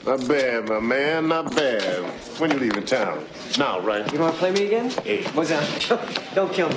Not bad, my man, not bad. When you leaving town? Now, right? You want to play me again? Hey. What's that? Don't kill me.